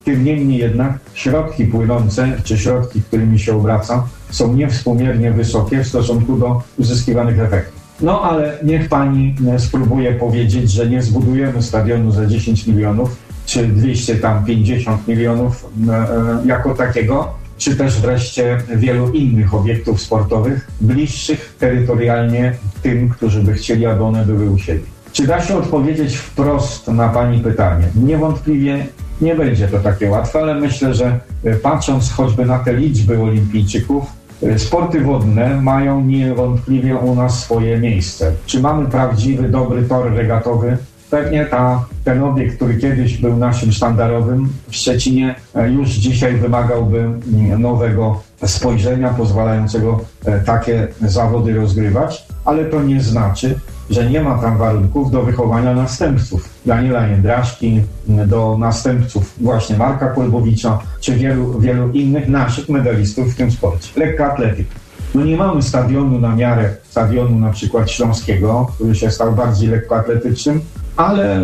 Tym niemniej jednak środki płynące, czy środki, którymi się obraca, są niewspółmiernie wysokie w stosunku do uzyskiwanych efektów. No ale niech pani spróbuje powiedzieć, że nie zbudujemy stadionu za 10 milionów, czy 250 milionów jako takiego, czy też wreszcie wielu innych obiektów sportowych bliższych terytorialnie tym, którzy by chcieli, aby one były u siebie. Czy da się odpowiedzieć wprost na pani pytanie? Niewątpliwie nie będzie to takie łatwe, ale myślę, że patrząc choćby na te liczby olimpijczyków, sporty wodne mają niewątpliwie u nas swoje miejsce. Czy mamy prawdziwy, dobry tor regatowy? Pewnie ten obiekt, który kiedyś był naszym sztandarowym w Szczecinie, już dzisiaj wymagałby nowego spojrzenia pozwalającego takie zawody rozgrywać, ale to nie znaczy, że nie ma tam warunków do wychowania następców. Daniela Jędraszki, do następców właśnie Marka Kolbowicza, czy wielu innych naszych medalistów w tym sporcie. Lekkoatletyka. No nie mamy stadionu na miarę stadionu na przykład śląskiego, który się stał bardziej lekkoatletycznym, ale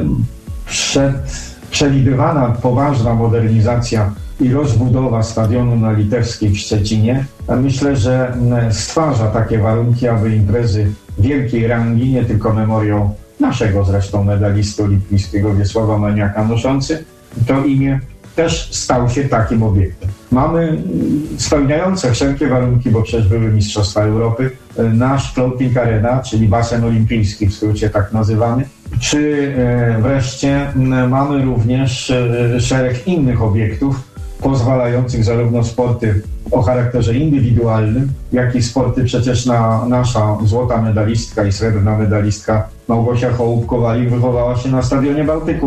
przewidywana poważna modernizacja i rozbudowa stadionu na Litewskiej w Szczecinie, myślę, że stwarza takie warunki, aby imprezy wielkiej rangi, nie tylko memoriał naszego zresztą medalisty olimpijskiego Wiesława Maniaka noszący to imię, też stał się takim obiektem. Mamy spełniające wszelkie warunki, bo przecież były Mistrzostwa Europy, nasz floating arena, czyli basen olimpijski, w skrócie tak nazywany, czy wreszcie mamy również szereg innych obiektów pozwalających zarówno sporty o charakterze indywidualnym, jak i sporty przecież nasza złota medalistka i srebrna medalistka Małgosia Hołub-Kowalik wychowała się na stadionie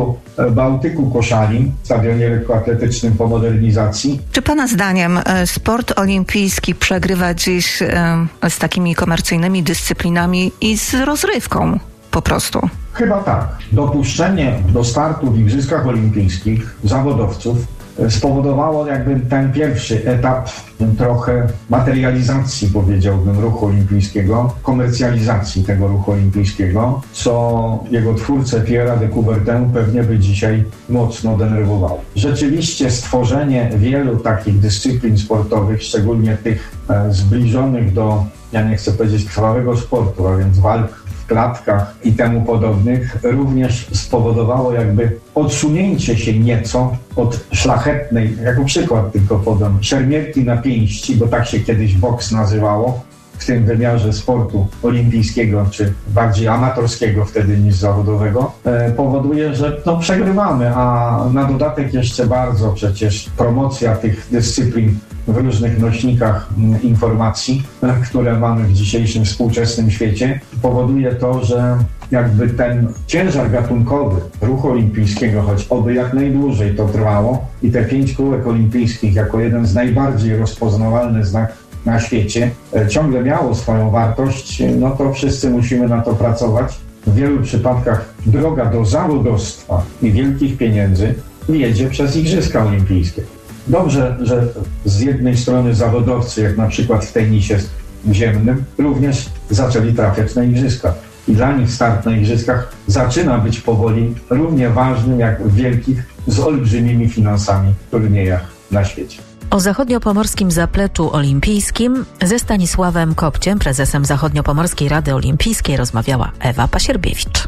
Bałtyku Koszalin, stadionie lekkoatletycznym po modernizacji. Czy pana zdaniem sport olimpijski przegrywa dziś z takimi komercyjnymi dyscyplinami i z rozrywką po prostu? Chyba tak. Dopuszczenie do startu w Igrzyskach Olimpijskich zawodowców spowodowało jakby ten pierwszy etap trochę materializacji, powiedziałbym, ruchu olimpijskiego, komercjalizacji tego ruchu olimpijskiego, co jego twórcę Pierre'a de Coubertin pewnie by dzisiaj mocno denerwowało. Rzeczywiście stworzenie wielu takich dyscyplin sportowych, szczególnie tych zbliżonych do, ja nie chcę powiedzieć krwawego sportu, a więc walk w klatkach i temu podobnych, również spowodowało jakby odsunięcie się nieco od szlachetnej, jako przykład tylko podam, szermierki na pięści, bo tak się kiedyś boks nazywało, w tym wymiarze sportu olimpijskiego, czy bardziej amatorskiego wtedy niż zawodowego, powoduje, że przegrywamy, a na dodatek jeszcze bardzo przecież promocja tych dyscyplin w różnych nośnikach informacji, które mamy w dzisiejszym współczesnym świecie, powoduje to, że jakby ten ciężar gatunkowy ruchu olimpijskiego, choć oby jak najdłużej to trwało i te 5 kółek olimpijskich jako jeden z najbardziej rozpoznawalnych znaków na świecie ciągle miało swoją wartość, no to wszyscy musimy na to pracować. W wielu przypadkach droga do zawodowstwa i wielkich pieniędzy wiedzie przez Igrzyska Olimpijskie. Dobrze, że z jednej strony zawodowcy, jak na przykład w tenisie ziemnym, również zaczęli trafiać na Igrzyska. I dla nich start na Igrzyskach zaczyna być powoli równie ważnym jak w wielkich, z olbrzymimi finansami turniejach na świecie. O zachodniopomorskim zapleczu olimpijskim ze Stanisławem Kopciem, prezesem Zachodniopomorskiej Rady Olimpijskiej, rozmawiała Ewa Pasierbiewicz.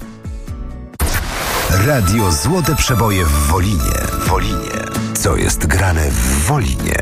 Radio Złote Przeboje w Wolinie. Co jest grane w Wolinie?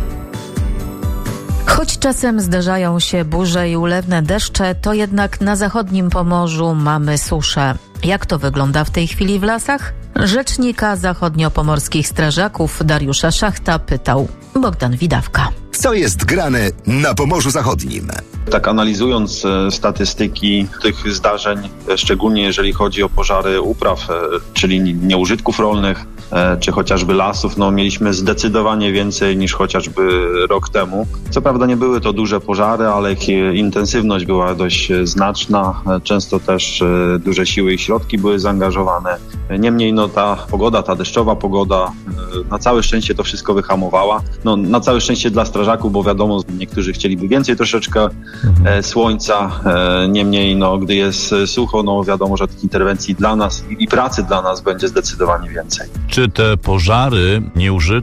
Choć czasem zdarzają się burze i ulewne deszcze, to jednak na zachodnim Pomorzu mamy suszę. Jak to wygląda w tej chwili w lasach? Rzecznika zachodniopomorskich strażaków Dariusza Szachta pytał Bogdan Widawka. Co jest grane na Pomorzu Zachodnim? Tak analizując statystyki tych zdarzeń, szczególnie jeżeli chodzi o pożary upraw, czyli nieużytków rolnych, czy chociażby lasów, mieliśmy zdecydowanie więcej niż chociażby rok temu. Co prawda nie były to duże pożary, ale ich intensywność była dość znaczna. Często też duże siły i środki były zaangażowane. Niemniej ta pogoda, ta deszczowa pogoda, na całe szczęście to wszystko wyhamowała. Na całe szczęście dla strażaków, bo wiadomo, niektórzy chcieliby więcej troszeczkę słońca. Niemniej, gdy jest sucho, wiadomo, że tych interwencji dla nas i pracy dla nas będzie zdecydowanie więcej. Czy te pożary nieużytków